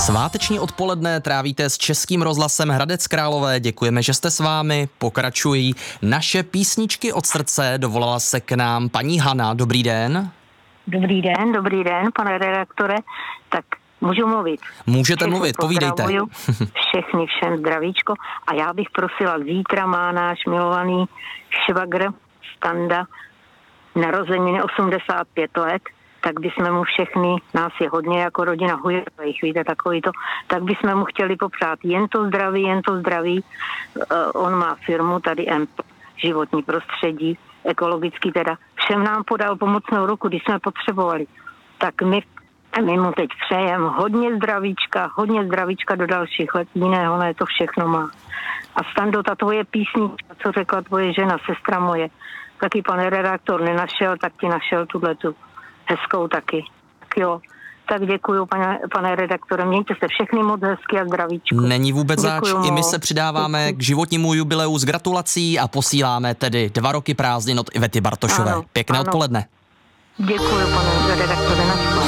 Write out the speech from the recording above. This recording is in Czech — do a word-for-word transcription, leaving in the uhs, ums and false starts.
Sváteční odpoledne trávíte s Českým rozhlasem Hradec Králové. Děkujeme, že jste s vámi. Pokračují naše písničky od srdce. Dovolala se k nám paní Hana. Dobrý den. Dobrý den, dobrý den, pane redaktore. Tak můžu mluvit? Můžete všechny mluvit, povídejte. Všechny, všem zdravíčko. A já bych prosila, zítra má náš milovaný švagr Standa narozeniny osmdesát pět let, tak bychom mu všechny, nás je hodně jako rodina Hujerových, víte, takový to, tak bychom mu chtěli popřát jen to zdraví, jen to zdraví. Uh, on má firmu tady M P, životní prostředí, ekologický teda. Všem nám podal pomocnou ruku, když jsme potřebovali. Tak my, my mu teď přejem hodně zdravíčka, hodně zdravíčka do dalších let, jiného ne, to všechno má. A Stando, ta tvoje písnička, co řekla tvoje žena, sestra moje, taky pan redaktor nenašel, tak ti našel tuhletu hezkou taky. Tak jo, tak děkuju, pane, pane redaktore, mějte se všechny moc hezky a zdravíčko. Není vůbec zač, Děkuju i my moc. se přidáváme k životnímu jubileu s gratulací a posíláme tedy dva roky prázdnin od Ivety Bartošové. Ano, Pěkné ano. odpoledne. Děkuju, pane redaktore, na